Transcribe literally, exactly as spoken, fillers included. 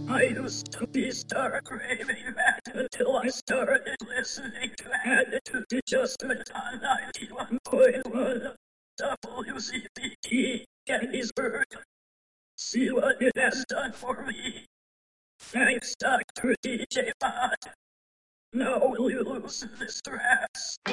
I used to be stark craving that until I started listening to Attitude Adjustment on ninety-one point one W C B T Gettysburg. See what it has done for me. Thanks, Doctor D J Bot. Now will you loosen this stress?